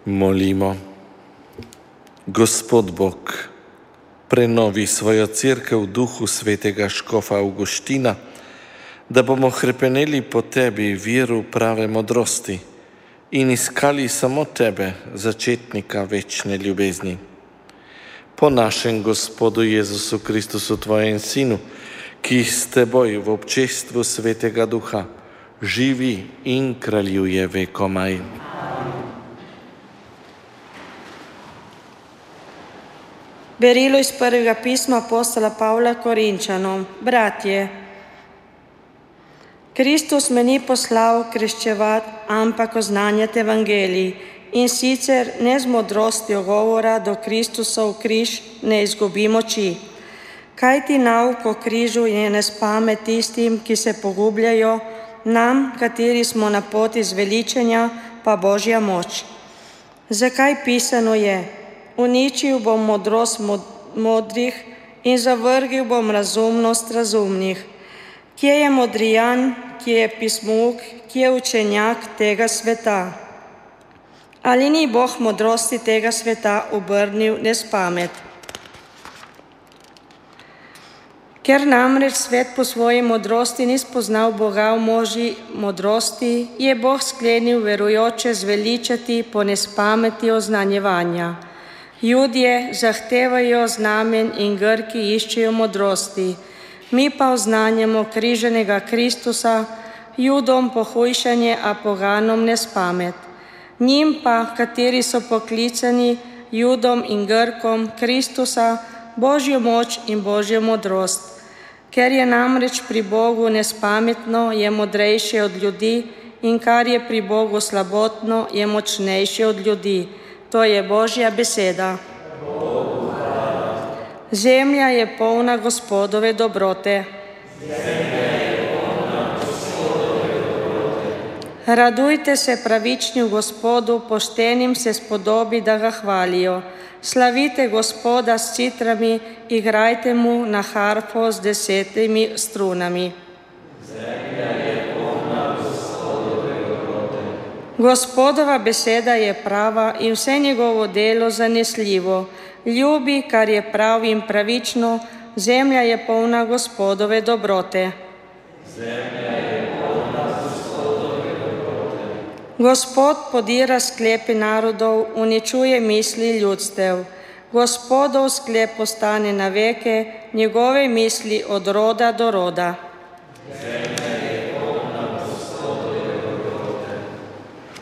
Molimo. Gospod Bog, prenovi svojo cerkev v duhu svetega škofa Avguština, da bomo hrepeneli po tebi viru prave modrosti in iskali samo tebe, začetnika večne ljubezni. Po našem Gospodu Jezusu Kristusu, tvojem Sinu, ki s teboj v občestvu svetega duha živi in kraljuje vekomaj. Berilo iz prvega pisma apostola Pavla Korinčanom. Bratje, Kristus me ni poslal krščevati, ampak oznanjati evangelij, in sicer ne z modrostjo govora do Kristusov križ ne izgubi moči. Kajti nauk o križu je nespamet tistim, ki se pogubljajo, nam, kateri smo na poti zveličenja, pa Božja moč. Zakaj pisano je? Uničil bom modrost modrih in zavrgel bom razumnost razumnih. Kje je modrijan, kje je pismuk, kje je učenjak tega sveta? Ali ni Bog modrosti tega sveta obrnil nespamet? Ker namreč svet po svoji modrosti ni spoznal Boga v moži modrosti, je Bog sklenil verujoče zveličati po nespameti oznanjevanja. Judje zahtevajo znamen in Grki iščejo modrosti. Mi pa oznanjamo križanega Kristusa, Judom pohujšanje, a poganom nespamet. Njim pa, kateri so poklicani, Judom in Grkom, Kristusa, Božjo moč in Božjo modrost. Ker je namreč pri Bogu nespametno, je modrejše od ljudi, in kar je pri Bogu slabotno, je močnejše od ljudi. To je Božja beseda. Zemlja je polna Gospodove dobrote. Radujte se pravični v Gospodu, poštenim se spodobi, da ga hvalijo. Slavite Gospoda s citrami, igrajte mu na harfo z 10 strunami. Gospodova beseda je prava in vse njegovo delo zanesljivo. Ljubi, kar je prav in pravično, zemlja je polna Gospodove dobrote. Gospod podira sklepe narodov, uničuje misli ljudstev. Gospodov sklep ostane na veke, njegove misli od roda do roda.